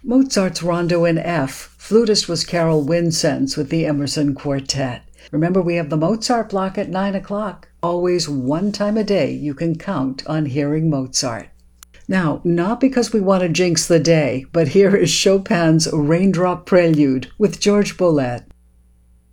Mozart's Rondo in F. Flutist was Carol Winsens with the Emerson Quartet. Remember, we have the Mozart block at 9 o'clock. Always one time a day you can count on hearing Mozart. Now, not because we want to jinx the day, but here is Chopin's Raindrop Prelude with George Boulez.